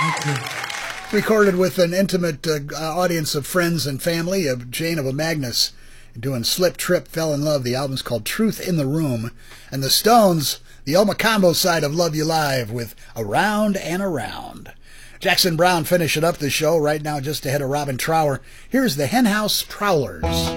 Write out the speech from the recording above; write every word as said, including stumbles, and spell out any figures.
Recorded with an intimate uh, audience of friends and family of Jane of Magnus doing Slip, Trip, Fell in Love. The album's called Truth in the Room. And the Stones, the Oma Combo side of Love You Live with Around and Around. Jackson Browne finishing up the show right now just ahead of Robin Trower. Here's the Henhouse Prowlers.